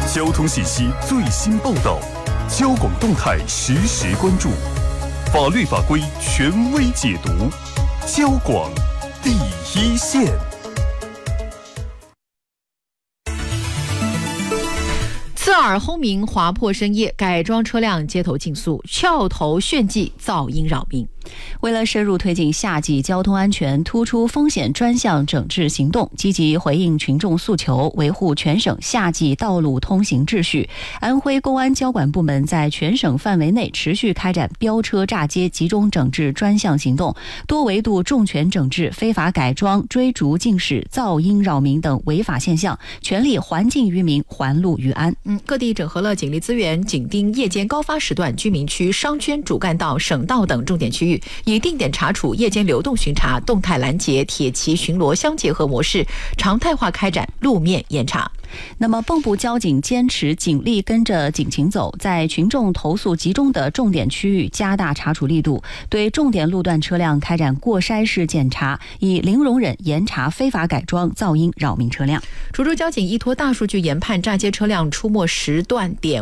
交通信息最新报道，交广动态实时关注，法律法规权威解读，交广第一线。 刺耳轰鸣划破深夜，改装车辆街头竞速，翘头炫技，噪音扰民。 为了深入推进夏季交通安全突出风险专项整治行动，积极回应群众诉求，维护全省夏季道路通行秩序，安徽公安交管部门在全省范围内持续开展飙车炸街集中整治专项行动，多维度重拳整治非法改装、追逐竞驶、噪音扰民等违法现象，全力还境于民，还路于安。 各地整合了警力资源，紧盯夜间高发时段居民区、商圈、主干道、省道等重点区域，以定点查处、夜间流动巡查、动态拦截、铁骑巡逻相结合模式，常态化开展路面严查。 那么蚌埠交警坚持警力跟着警情走，在群众投诉集中的重点区域加大查处力度，对重点路段车辆开展过筛式检查，以零容忍严查非法改装、噪音扰民车辆。 滁州交警依托大数据研判炸街车辆出没时段点